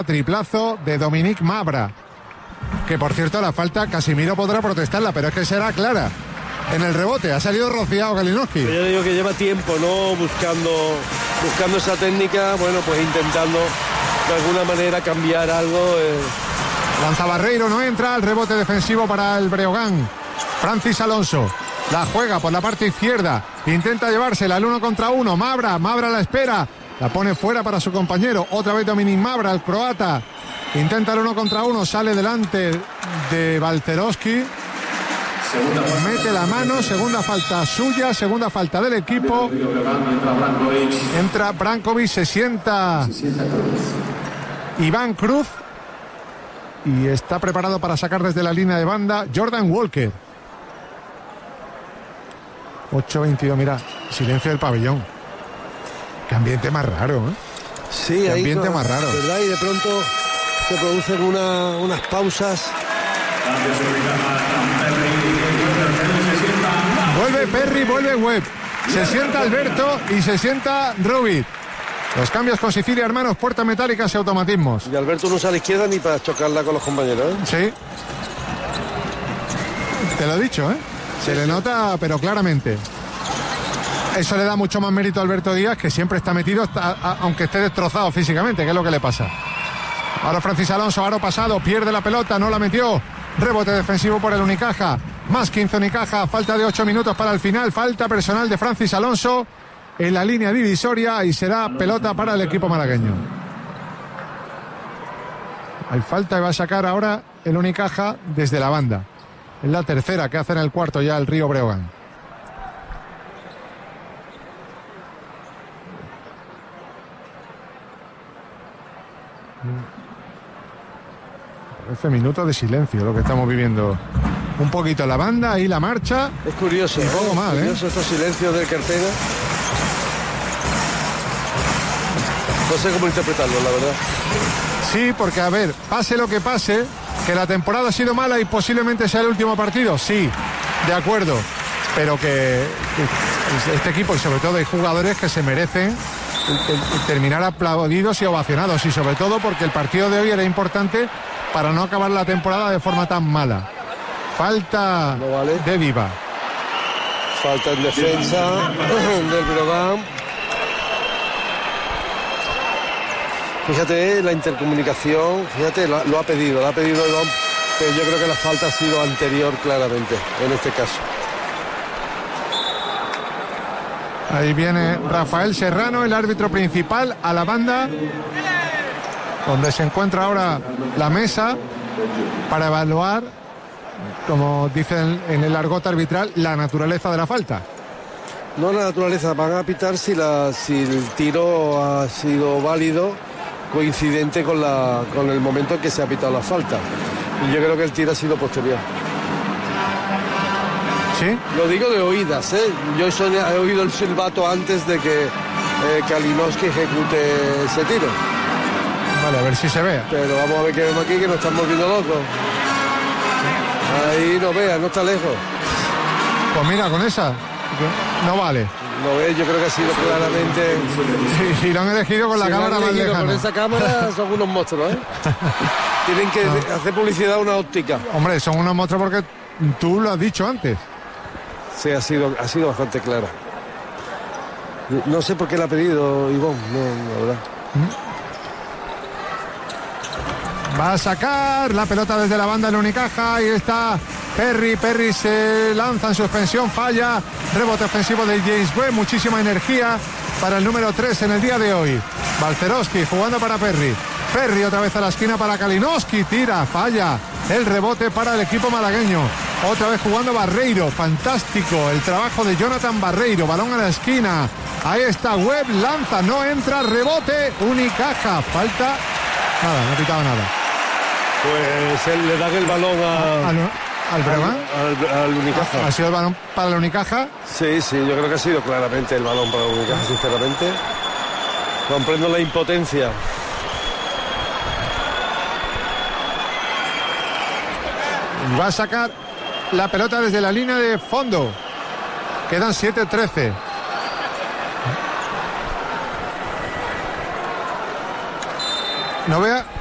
Triplazo de Dominique Mabra. Que por cierto, la falta Casimiro podrá protestarla, pero es que será clara. En el rebote ha salido rociado Kalinowski. Yo digo que lleva tiempo, ¿no? Buscando esa técnica, bueno, pues intentando de alguna manera cambiar algo. Lanza Barreiro, no entra, el rebote defensivo para el Breogán. Francis Alonso la juega por la parte izquierda, intenta llevársela al 1 contra 1. Mabra la espera, la pone fuera para su compañero. Otra vez Dominic Mabra, el croata, intenta el 1 contra 1, sale delante de Balcerowski, mete la mano, segunda falta suya, segunda falta del equipo. Entra Brankovic, se sienta Iván Cruz y está preparado para sacar desde la línea de banda Jordan Walker. 8-22, mira, silencio del pabellón. Qué ambiente más raro, ¿eh? Sí, qué ambiente más raro, ¿verdad? Y de pronto se producen unas pausas. Vuelve Perry, vuelve Webb. Se sienta Alberto y se sienta Rubit. Los cambios con Sicilia Hermanos, puertas metálicas y automatismos. Y Alberto no usa a la izquierda ni para chocarla con los compañeros, ¿eh? Sí. Te lo he dicho, ¿eh? Se le nota, pero claramente. Eso le da mucho más mérito a Alberto Díaz, que siempre está metido, aunque esté destrozado físicamente, que es lo que le pasa. Ahora Francis Alonso, aro pasado, pierde la pelota, no la metió. Rebote defensivo por el Unicaja. Más 15 Unicaja, falta de 8 minutos para el final. Falta personal de Francis Alonso en la línea divisoria y será pelota para el equipo malagueño. Hay falta y va a sacar ahora el Unicaja desde la banda. Es la tercera que hace en el cuarto ya el Río Breogán. Parece minutos de silencio lo que estamos viviendo. Un poquito la banda y la marcha. Es curioso, un poco mal, curioso estos silencios del Cartera. No sé cómo interpretarlo, la verdad. Sí, porque a ver, pase lo que pase, que la temporada ha sido mala y posiblemente sea el último partido, sí, de acuerdo, pero que este equipo y sobre todo hay jugadores que se merecen terminar aplaudidos y ovacionados, y sobre todo porque el partido de hoy era importante para no acabar la temporada de forma tan mala. Falta no vale. De Diva. Falta en defensa del Breogán. Fíjate la intercomunicación, fíjate, lo ha pedido Iván, pero yo creo que la falta ha sido anterior claramente, en este caso. Ahí viene Rafael Serrano, el árbitro principal, a la banda, donde se encuentra ahora la mesa para evaluar, como dicen en el argot arbitral, la naturaleza de la falta. No la naturaleza, van a pitar si el tiro ha sido válido, coincidente con el momento en que se ha pitado la falta. Y yo creo que el tiro ha sido posterior. ¿Sí? Lo digo de oídas, ¿eh? Yo he oído el silbato antes de que Kalinowski ejecute ese tiro. Vale, a ver si se ve. Pero vamos a ver qué vemos aquí, que nos estamos volviendo locos. Ahí no veas, no está lejos. Pues mira, con esa no vale. No ves, yo creo que ha sido claramente. Sí, y lo han elegido con la cámara más lejana. Con esa cámara son unos monstruos, ¿eh? Tienen que hacer publicidad a una óptica. Hombre, son unos monstruos porque tú lo has dicho antes. Sí, ha sido bastante clara. No sé por qué la ha pedido Ivón, no, la verdad. Va a sacar la pelota desde la banda del Unicaja. Ahí está Perry se lanza en suspensión, falla. Rebote ofensivo de James Webb, muchísima energía para el número 3 en el día de hoy. Balcerowski jugando para Perry otra vez a la esquina para Kalinowski, tira, falla. El rebote para el equipo malagueño. Otra vez jugando Barreiro, fantástico el trabajo de Jonathan Barreiro. Balón a la esquina, ahí está Webb, lanza, no entra, rebote Unicaja, falta. Nada, no ha pitado nada. Pues él le dan el balón ¿Al Breogán? Al Unicaja. ¿Ha sido el balón para el Unicaja? Sí, yo creo que ha sido claramente el balón para el Unicaja, sinceramente. Comprendo la impotencia. Va a sacar la pelota desde la línea de fondo. Quedan 7-13. No vea